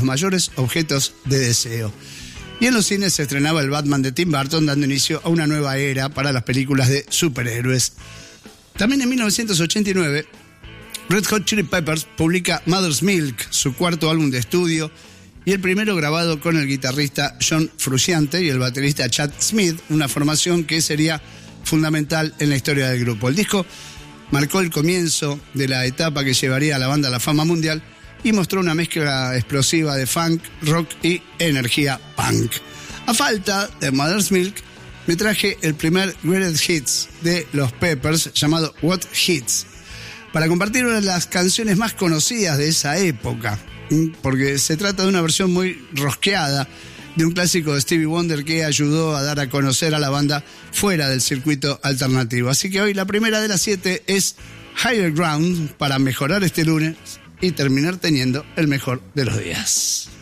mayores objetos de deseo. Y en los cines se estrenaba el Batman de Tim Burton, dando inicio a una nueva era para las películas de superhéroes. También en 1989, Red Hot Chili Peppers publica Mother's Milk, su cuarto álbum de estudio, y el primero grabado con el guitarrista John Frusciante y el baterista Chad Smith, una formación que sería fundamental en la historia del grupo. El disco marcó el comienzo de la etapa que llevaría a la banda a la fama mundial y mostró una mezcla explosiva de funk, rock y energía punk. A falta de Mother's Milk, me traje el primer Greatest Hits de los Peppers, llamado What Hits, para compartir una de las canciones más conocidas de esa época, porque se trata de una versión muy rosqueada de un clásico de Stevie Wonder que ayudó a dar a conocer a la banda fuera del circuito alternativo. Así que hoy la primera de las 7 es Higher Ground, para mejorar este lunes y terminar teniendo el mejor de los días.